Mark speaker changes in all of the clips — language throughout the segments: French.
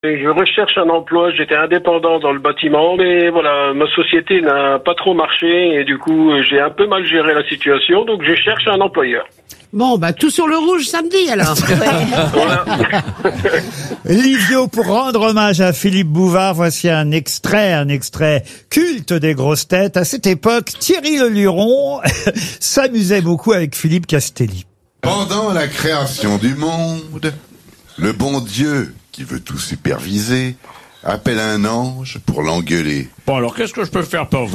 Speaker 1: Je recherche un emploi, j'étais indépendant dans le bâtiment, mais voilà, ma société n'a pas trop marché et du coup, j'ai un peu mal géré la situation, donc je cherche un employeur.
Speaker 2: Bon, bah, tout sur le rouge samedi, alors.
Speaker 1: Voilà.
Speaker 3: Livio, pour rendre hommage à Philippe Bouvard, voici un extrait culte des grosses têtes. À cette époque, Thierry Leluron s'amusait beaucoup avec Philippe Castelli.
Speaker 4: Pendant la création du monde, le bon Dieu, qui veut tout superviser, appelle un ange pour l'engueuler.
Speaker 5: Bon, alors qu'est-ce que je peux faire pour vous?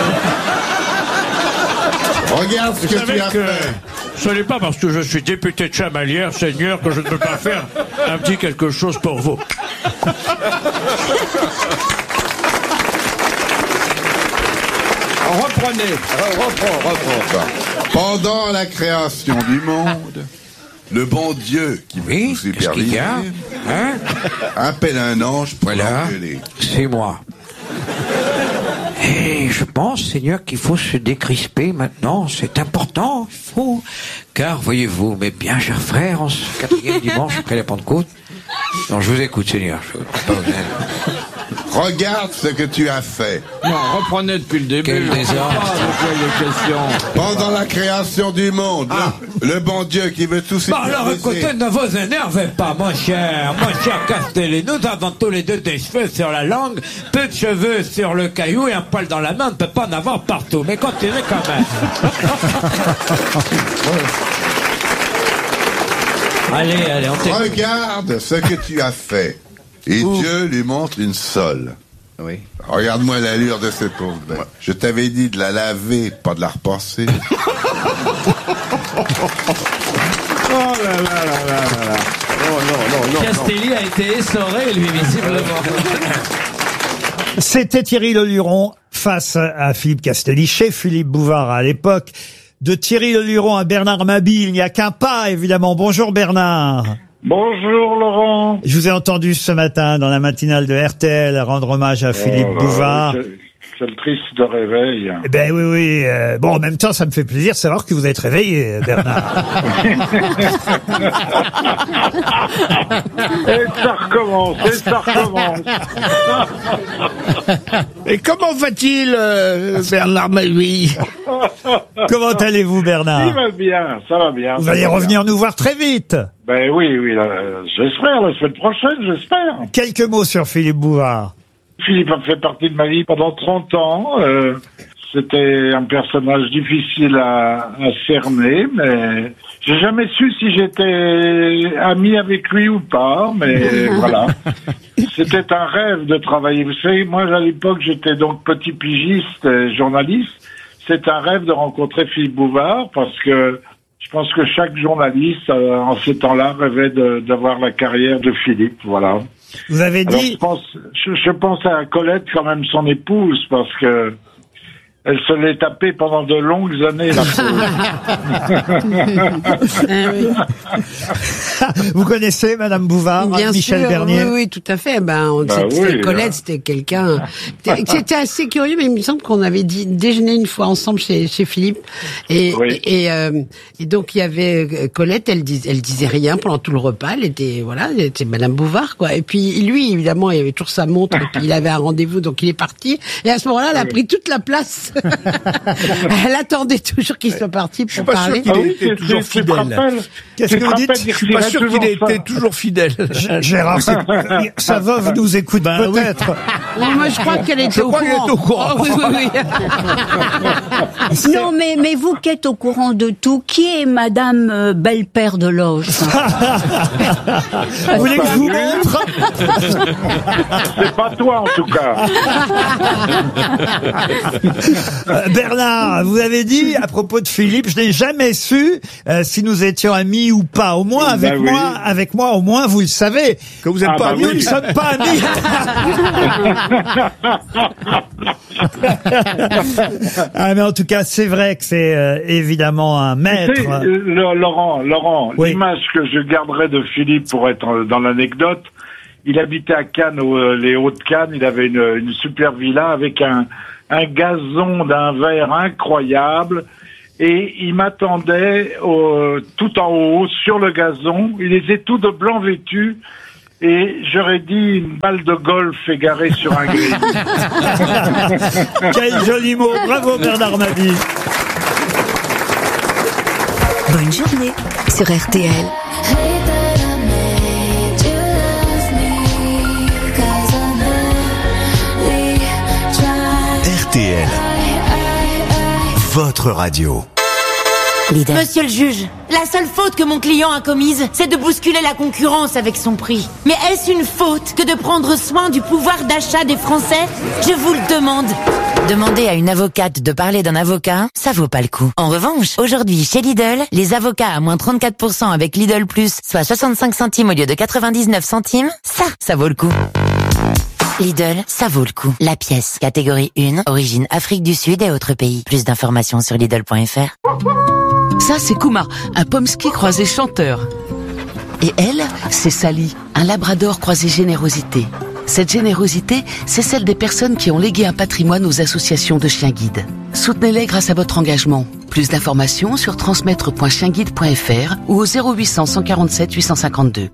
Speaker 4: Regarde ce que tu as fait.
Speaker 5: Ce n'est pas parce que je suis député de Chamalières, Seigneur, que je ne peux pas faire un petit quelque chose pour vous.
Speaker 6: Reprenez. Reprends.
Speaker 4: Pendant la création du monde, le bon Dieu, qui veut tout superviser, appelle un ange pour l'engueuler.
Speaker 7: C'est moi. Et je pense, Seigneur, qu'il faut se décrisper maintenant. C'est important, il faut. Car, voyez-vous, mes bien chers frères, en ce 4e dimanche après la Pentecôte, non, je vous écoute, Seigneur. Je ne pas vous aider.
Speaker 4: Regarde ce que tu as fait.
Speaker 6: Non, reprenez depuis le début.
Speaker 7: Quel désordre.
Speaker 4: Pendant la création du monde, le bon Dieu qui veut tout superviser.
Speaker 7: Alors écoutez, ne vous énervez pas, mon cher Castelli. Nous avons tous les deux des cheveux sur la langue, peu de cheveux sur le caillou et un poil dans la main. On ne peut pas en avoir partout, mais continuez quand même. Allez, on t'écoute.
Speaker 4: Regarde ce que tu as fait. Et Dieu lui montre une sole.
Speaker 6: Oui.
Speaker 4: Regarde-moi l'allure de cette pauvre bête. Ouais. Je t'avais dit de la laver, pas de la repasser.
Speaker 6: Oh là là. Non.
Speaker 8: Castelli a été essoré, lui, visiblement.
Speaker 3: C'était Thierry Leluron face à Philippe Castelli, chez Philippe Bouvard à l'époque. De Thierry Leluron à Bernard Mabille, il n'y a qu'un pas, évidemment. Bonjour Bernard.
Speaker 1: Bonjour Laurent.
Speaker 3: Je vous ai entendu ce matin dans la matinale de RTL rendre hommage à Philippe Bouvard.
Speaker 1: Quel triste réveil.
Speaker 3: Eh ben oui. Bon, en même temps, ça me fait plaisir de savoir que vous êtes réveillé, Bernard.
Speaker 1: Et ça recommence.
Speaker 6: Et comment va-t-il, Bernard Mabille?
Speaker 3: Comment allez-vous, Bernard?
Speaker 1: Ça va bien.
Speaker 3: Vous allez revenir nous voir très vite.
Speaker 1: Ben oui, j'espère, la semaine prochaine, j'espère.
Speaker 3: Quelques mots sur Philippe Bouvard.
Speaker 1: Philippe a fait partie de ma vie pendant 30 ans. C'était un personnage difficile à cerner, mais j'ai jamais su si j'étais ami avec lui ou pas, mais voilà. C'était un rêve de travailler. Vous savez, moi, à l'époque, j'étais donc petit pigiste, journaliste. C'est un rêve de rencontrer Philippe Bouvard parce que je pense que chaque journaliste, en ces temps-là, rêvait d'avoir la carrière de Philippe, voilà.
Speaker 3: Vous avez dit...
Speaker 1: Je pense à Colette, quand même, son épouse, parce que elle se l'est tapée pendant de longues années, la
Speaker 3: Vous connaissez Madame Bouvard,
Speaker 2: Bien
Speaker 3: Michel
Speaker 2: sûr,
Speaker 3: Bernier?
Speaker 2: oui, tout à fait. Colette, c'était quelqu'un... C'était assez curieux, mais il me semble qu'on avait déjeuné une fois ensemble chez Philippe. Et donc, il y avait Colette, elle disait rien pendant tout le repas. Elle était Madame Bouvard, quoi. Et puis, lui, évidemment, il avait toujours sa montre, et puis il avait un rendez-vous, donc il est parti. Et à ce moment-là, elle a pris toute la place. Elle attendait toujours qu'il soit parti pour parler.
Speaker 6: Je suis pas sûr qu'il ait été toujours fidèle.
Speaker 3: Qu'est-ce que vous dites?
Speaker 6: Je suis pas sûr qu'il ait été toujours fidèle.
Speaker 3: Gérard, sa veuve nous écoute peut-être.
Speaker 2: Moi, je crois qu'elle était au courant. Oui.
Speaker 9: Non, mais vous qui êtes au courant de tout, qui est Madame Belle-Père de Loge?
Speaker 3: Vous voulez que je vous montre?
Speaker 1: C'est pas toi, en tout cas.
Speaker 3: Bernard, vous avez dit à propos de Philippe, je n'ai jamais su si nous étions amis ou pas. Au moins avec moi, au moins vous le savez.
Speaker 6: Que vous n'êtes pas amis.
Speaker 3: Nous ne sommes pas amis. Mais en tout cas, c'est vrai que c'est évidemment un maître.
Speaker 1: Laurent,
Speaker 3: oui.
Speaker 1: L'image que je garderai de Philippe pour être dans l'anecdote, il habitait à Cannes, les Hauts-de-Cannes, il avait une super villa avec un gazon d'un vert incroyable, et il m'attendait tout en haut, sur le gazon. Il était tout de blanc vêtu, et j'aurais dit une balle de golf égarée sur un green.
Speaker 3: Quel joli mot. Bravo Bernard Mabie.
Speaker 10: Bonne journée sur RTL.
Speaker 11: RTL, votre radio.
Speaker 12: Monsieur le juge, la seule faute que mon client a commise, c'est de bousculer la concurrence avec son prix. Mais est-ce une faute que de prendre soin du pouvoir d'achat des Français? Je vous le demande. Demander à une avocate de parler d'un avocat, ça vaut pas le coup. En revanche, aujourd'hui, chez Lidl, les avocats à moins 34% avec Lidl Plus, soit 65 centimes au lieu de 99 centimes, ça vaut le coup. Lidl, ça vaut le coup. La pièce, catégorie 1, origine Afrique du Sud et autres pays. Plus d'informations sur Lidl.fr.
Speaker 13: Ça, c'est Kuma, un pomsky croisé chanteur. Et elle, c'est Sally, un labrador croisé générosité. Cette générosité, c'est celle des personnes qui ont légué un patrimoine aux associations de chiens guides. Soutenez-les grâce à votre engagement. Plus d'informations sur transmettre.chienguide.fr ou au 0800 147 852.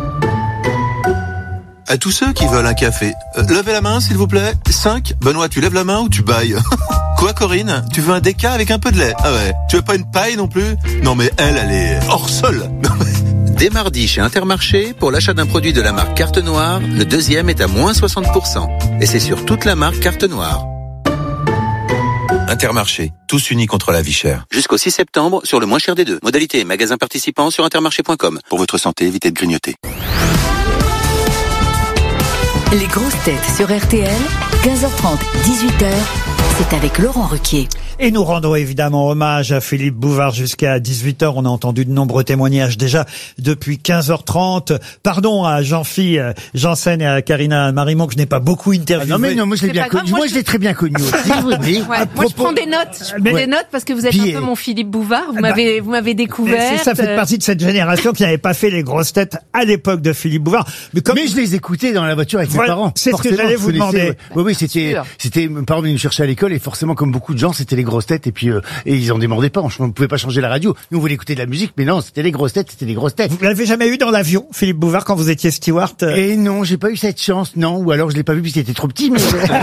Speaker 14: À tous ceux qui veulent un café, levez la main s'il vous plaît. 5. Benoît, tu lèves la main ou tu bailles? Quoi Corinne? Tu veux un déca avec un peu de lait? Ah ouais. Tu veux pas une paille non plus? Non mais elle est hors sol. Dès mardi chez Intermarché, pour l'achat d'un produit de la marque Carte Noire, le deuxième est à moins 60%. Et c'est sur toute la marque Carte Noire. Intermarché, tous unis contre la vie chère. Jusqu'au 6 septembre, sur le moins cher des deux. Modalité et magasin participant sur intermarché.com. Pour votre santé, évitez de grignoter.
Speaker 10: Les grosses têtes sur RTL, 15h30, 18h, c'est avec Laurent Ruquier.
Speaker 3: Et nous rendons évidemment hommage à Philippe Bouvard jusqu'à 18h. On a entendu de nombreux témoignages déjà depuis 15h30. Pardon à Jean-Philippe Janssen et à Karina Marimon que je n'ai pas beaucoup interviewé.
Speaker 6: Non mais non, moi je l'ai bien connu. Moi je l'ai très bien connu aussi.
Speaker 15: Ouais, moi je prends des notes. Je prends des notes parce que vous êtes un peu mon Philippe Bouvard. Vous m'avez découvert.
Speaker 3: Ça fait partie de cette génération qui n'avait pas fait les grosses têtes à l'époque de Philippe Bouvard.
Speaker 6: Mais je les écoutais dans la voiture avec mes parents.
Speaker 3: C'est ce que j'allais vous demander.
Speaker 6: Oui, c'était mes parents venaient me chercher à l'école et forcément comme beaucoup de gens, c'était les grosses têtes et puis et ils en démordaient pas. On ne pouvait pas changer la radio. Nous on voulait écouter de la musique, mais non, c'était les grosses têtes. Vous
Speaker 3: l'avez jamais eu dans l'avion, Philippe Bouvard, quand vous étiez steward?
Speaker 6: Et non, j'ai pas eu cette chance, non. Ou alors je l'ai pas vu parce qu'il était trop petit. Mais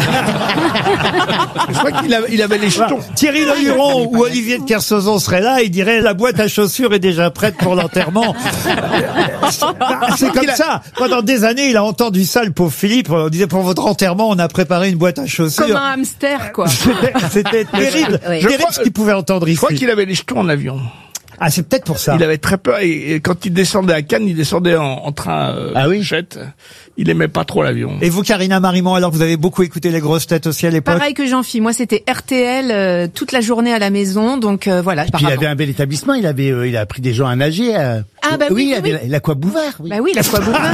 Speaker 3: je crois qu'il avait les jetons. Thierry Leluron ou Olivier de Kersauzon seraient là, ils diraient la boîte à chaussures est déjà prête pour l'enterrement. C'est comme ça. Pendant des années, il a entendu ça, le pauvre Philippe. On disait pour votre enterrement, on a préparé une boîte à chaussures.
Speaker 15: Comme un hamster, quoi.
Speaker 3: C'était terrible. Terrible ce qu'il pouvait entendre ici.
Speaker 6: Je crois qu'il avait les jetons en avion.
Speaker 3: Ah, c'est peut-être pour ça.
Speaker 6: Il avait très peur et quand il descendait à Cannes, il descendait en train jet. Il aimait pas trop l'avion.
Speaker 3: Et vous, Karina Marimon, alors vous avez beaucoup écouté les grosses têtes aussi à l'époque?
Speaker 15: Pareil que Jean-Philippe. Moi, c'était RTL toute la journée à la maison, donc voilà.
Speaker 6: Et puis il avait un bel établissement. Il a appris des gens à nager.
Speaker 15: Ah bah oui,
Speaker 6: il avait l'Aqua Bouvard. Oui.
Speaker 15: Bah oui, l'Aqua Bouvard.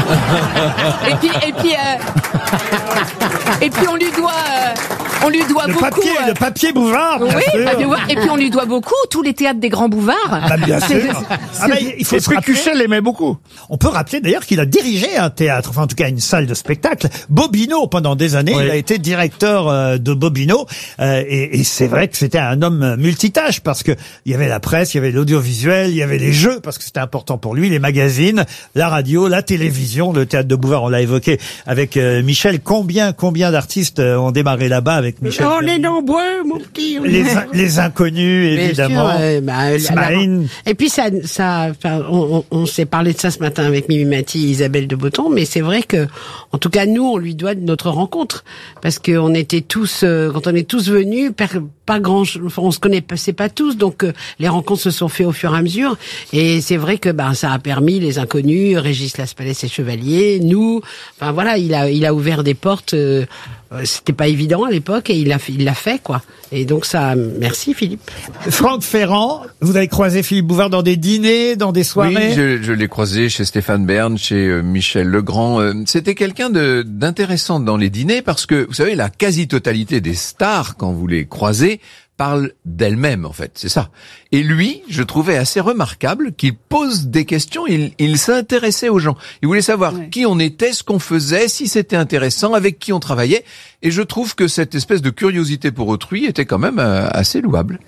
Speaker 15: et puis on lui doit beaucoup.
Speaker 3: Le papier Bouvard.
Speaker 15: Oui. Et puis on lui doit beaucoup tous les théâtres des grands Bouvards.
Speaker 3: Ah, bien sûr. Il faut se rappeler.
Speaker 6: Cuchel l'aimait beaucoup.
Speaker 3: On peut rappeler d'ailleurs qu'il a dirigé un théâtre, enfin en tout cas une salle de spectacle. Bobino, pendant des années, il a été directeur de Bobino. Et c'est vrai que c'était un homme multitâche parce que il y avait la presse, il y avait l'audiovisuel, il y avait les jeux parce que c'était important pour lui, les magazines, la radio, la télévision, le théâtre de Bouvard. On l'a évoqué avec Michel. Combien d'artistes ont démarré là-bas avec Michel?
Speaker 6: On est nombreux, mon petit.
Speaker 3: Les inconnus, évidemment.
Speaker 2: Et puis on s'est parlé de ça ce matin avec Mimi Mati et Isabelle de Botton, mais c'est vrai que, en tout cas, nous, on lui doit de notre rencontre. Parce qu'on était tous, quand on est tous venus, on se connaissait pas tous, donc les rencontres se sont faites au fur et à mesure. Et c'est vrai que ça a permis les inconnus, Régis Laspalès et Chevalier, nous, enfin voilà, il a ouvert des portes. C'était pas évident à l'époque et il l'a fait quoi. Et donc ça, merci Philippe.
Speaker 3: Franck Ferrand, vous avez croisé Philippe Bouvard dans des dîners, dans des soirées?
Speaker 16: Oui, je l'ai croisé chez Stéphane Bern, chez Michel Legrand. C'était quelqu'un d'intéressant dans les dîners parce que vous savez la quasi-totalité des stars quand vous les croisez parle d'elle-même, en fait, c'est ça. Et lui, je trouvais assez remarquable qu'il pose des questions, il s'intéressait aux gens. Il voulait savoir qui on était, ce qu'on faisait, si c'était intéressant, avec qui on travaillait. Et je trouve que cette espèce de curiosité pour autrui était quand même assez louable.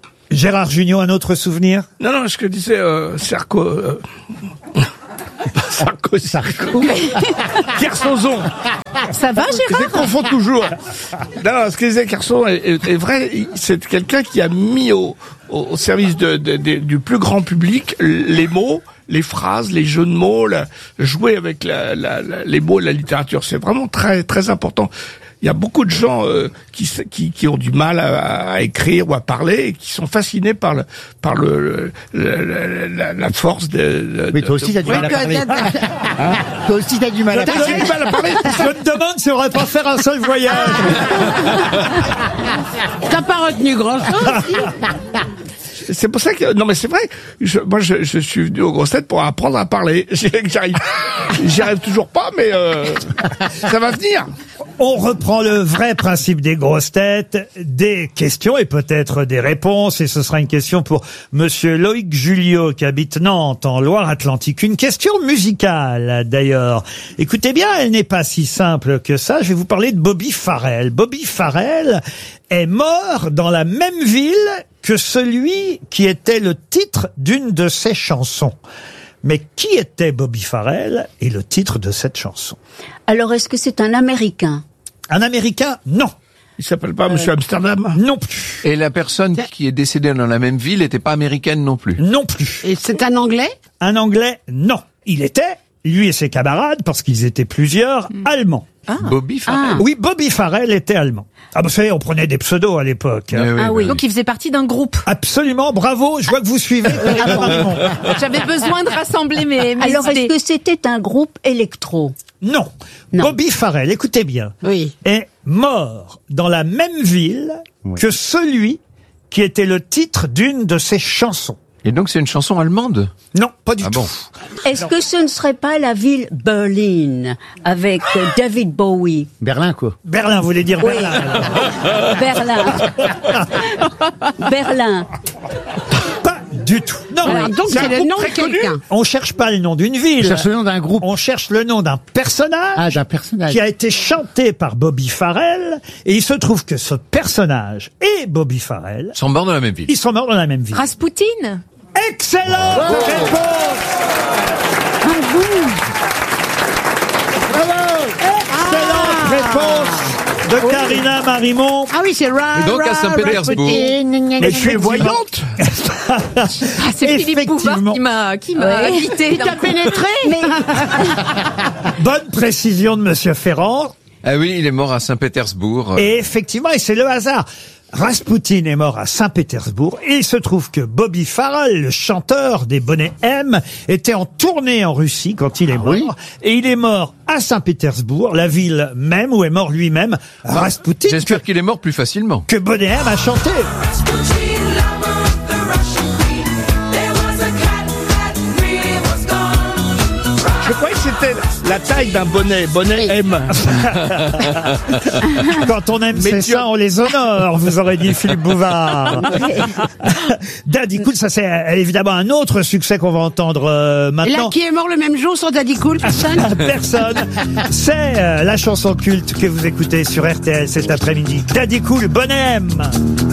Speaker 3: Gérard Jugnot, un autre souvenir?
Speaker 6: Non, ce que disait Serco...
Speaker 11: Sarkozy. Kersozon.
Speaker 15: Ça va,
Speaker 11: Je
Speaker 15: Gérard?
Speaker 11: les confonds toujours. Non, ce que disait Kersozon est vrai. C'est quelqu'un qui a mis au service du plus grand public les mots, les phrases, les jeux de mots, jouer avec les mots de la littérature. C'est vraiment très, très important. Il y a beaucoup de gens qui ont du mal à écrire ou à parler et qui sont fascinés par la force de...
Speaker 6: Mais toi aussi, t'as du mal à parler. Toi aussi, t'as du mal à parler.
Speaker 3: Je me demande si on aurait pas faire un seul voyage.
Speaker 2: T'as pas retenu grand-chose.
Speaker 11: C'est pour ça que... Non, mais c'est vrai. Moi, je suis venu aux grosses têtes pour apprendre à parler. J'y arrive toujours pas, mais ça va venir.
Speaker 3: On reprend le vrai principe des grosses têtes, des questions et peut-être des réponses. Et ce sera une question pour Monsieur Loïc Julliot, qui habite Nantes, en Loire-Atlantique. Une question musicale, d'ailleurs. Écoutez bien, elle n'est pas si simple que ça. Je vais vous parler de Bobby Farrell. Bobby Farrell est mort dans la même ville que celui qui était le titre d'une de ses chansons. Mais qui était Bobby Farrell et le titre de cette chanson?
Speaker 9: Alors, est-ce que c'est un Américain?
Speaker 3: Un Américain? Non.
Speaker 11: Il s'appelle pas Monsieur Amsterdam?
Speaker 3: Non plus.
Speaker 16: Et la personne qui est décédée dans la même ville n'était pas américaine non plus?
Speaker 3: Non plus.
Speaker 2: Et c'est un Anglais?
Speaker 3: Un Anglais? Non. Il était, lui et ses camarades, parce qu'ils étaient plusieurs, allemands.
Speaker 16: Ah. Bobby Farrell.
Speaker 3: Oui, Bobby Farrell était allemand. Ah, vous savez, on prenait des pseudos à l'époque.
Speaker 15: Oui. Donc il faisait partie d'un groupe.
Speaker 3: Absolument, bravo, je vois que vous suivez.
Speaker 15: J'avais besoin de rassembler mes
Speaker 9: Alors,
Speaker 15: idées.
Speaker 9: est-ce que c'était un groupe électro?
Speaker 3: Non. Bobby Farrell, écoutez bien, est mort dans la même ville que celui qui était le titre d'une de ses chansons.
Speaker 16: Et donc c'est une chanson allemande?
Speaker 3: Non, pas du tout.
Speaker 16: Bon.
Speaker 9: Est-ce que ce ne serait pas la ville Berlin avec David Bowie?
Speaker 6: Berlin, quoi.
Speaker 3: Berlin, vous voulez dire
Speaker 9: Oui.
Speaker 3: Berlin?
Speaker 9: Berlin. Berlin.
Speaker 3: Pas du tout. Non,
Speaker 2: Alors, donc c'est le nom de quelqu'un.
Speaker 3: on cherche pas le nom d'une ville.
Speaker 6: On cherche le nom d'un groupe.
Speaker 3: On cherche le nom d'un personnage.
Speaker 6: Ah, d'un personnage.
Speaker 3: Qui a été chanté par Bobby Farrell. Et il se trouve que ce personnage et Bobby Farrell
Speaker 16: Ils sont morts dans la même ville.
Speaker 3: Ils sont morts dans la même ville.
Speaker 15: Rasputin.
Speaker 3: Excellente réponse. Excellente réponse de Karina Marimont.
Speaker 2: Ah oui, c'est
Speaker 16: Et donc à Saint-Pétersbourg.
Speaker 3: Mais je suis voyante.
Speaker 15: C'est Philippe Bouvard qui m'a invité.
Speaker 2: Il t'a pénétré.
Speaker 3: Bonne précision de Monsieur Ferrand.
Speaker 16: Ah oui, il est mort à Saint-Pétersbourg.
Speaker 3: Et effectivement, et c'est le hasard. Rasputin est mort à Saint-Pétersbourg et il se trouve que Bobby Farrell, le chanteur des Bonnets M, était en tournée en Russie quand il est mort. Et il est mort à Saint-Pétersbourg, la ville même où est mort lui-même Rasputin.
Speaker 16: J'espère qu'il est mort plus facilement.
Speaker 3: Que Bonnet M a chanté.
Speaker 11: Je croyais que c'était la taille d'un bonnet M.
Speaker 3: Quand on aime ses seins, on les honore, vous aurez dit Philippe Bouvard. Daddy Cool, ça c'est évidemment un autre succès qu'on va entendre
Speaker 2: Et
Speaker 3: maintenant.
Speaker 2: là, qui est mort le même jour sans Daddy Cool? Personne.
Speaker 3: Personne. C'est la chanson culte que vous écoutez sur RTL cet après-midi. Daddy Cool, Bonnet M.